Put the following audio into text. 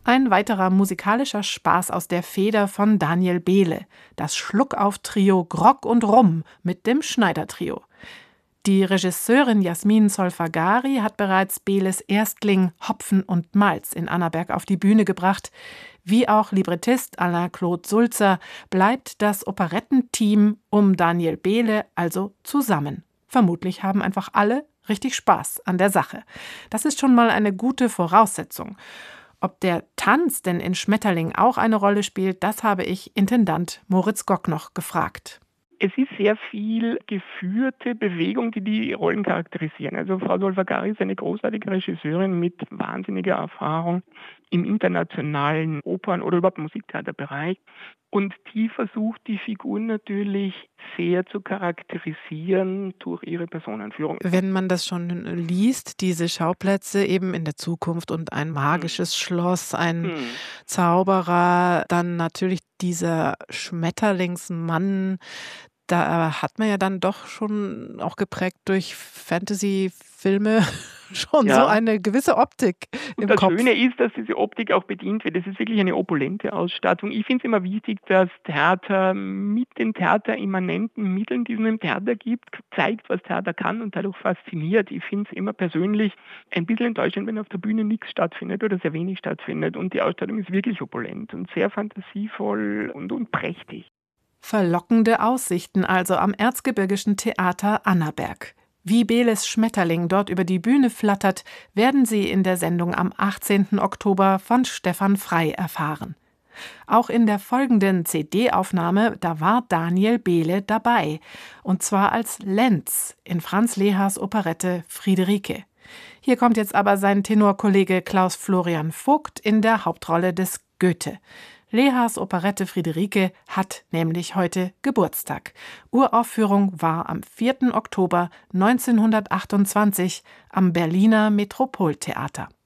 Ein weiterer musikalischer Spaß aus der Feder von Daniel Behle. Das Schluckauf-Trio Grog und Rum mit dem Schneider-Trio. Die Regisseurin Jasmin Solfagari hat bereits Behles Erstling Hopfen und Malz in Annaberg auf die Bühne gebracht. Wie auch Librettist Alain-Claude Sulzer bleibt das Operettenteam um Daniel Behle also zusammen. Vermutlich haben einfach alle richtig Spaß an der Sache. Das ist schon mal eine gute Voraussetzung. Ob der Tanz denn in Schmetterling auch eine Rolle spielt, das habe ich Intendant Moritz Gock noch gefragt. Es ist sehr viel geführte Bewegung, die Rollen charakterisieren. Also Frau Solfagari ist eine großartige Regisseurin mit wahnsinniger Erfahrung im internationalen Opern- oder überhaupt Musiktheaterbereich. Und die versucht, die Figuren natürlich sehr zu charakterisieren durch ihre Personenführung. Wenn man das schon liest, diese Schauplätze eben in der Zukunft und ein magisches Schloss, ein Zauberer, dann natürlich dieser Schmetterlingsmann, da hat man ja dann doch schon auch geprägt durch Fantasy-Filme schon so eine gewisse Optik im Und das Kopf. Schöne ist, dass diese Optik auch bedient wird. Es ist wirklich eine opulente Ausstattung. Ich finde es immer wichtig, dass Theater mit den theaterimmanenten Mitteln, die es im Theater gibt, zeigt, was Theater kann und dadurch fasziniert. Ich finde es immer persönlich ein bisschen enttäuschend, wenn auf der Bühne nichts stattfindet oder sehr wenig stattfindet. Und die Ausstattung ist wirklich opulent und sehr fantasievoll und prächtig. Verlockende Aussichten also am Erzgebirgischen Theater Annaberg. Wie Behles Schmetterling dort über die Bühne flattert, werden Sie in der Sendung am 18. Oktober von Stefan Frey erfahren. Auch in der folgenden CD-Aufnahme, da war Daniel Behle dabei. Und zwar als Lenz in Franz Lehars Operette Friederike. Hier kommt jetzt aber sein Tenorkollege Klaus Florian Vogt in der Hauptrolle des Goethe. Lehars Operette Friederike hat nämlich heute Geburtstag. Uraufführung war am 4. Oktober 1928 am Berliner Metropoltheater.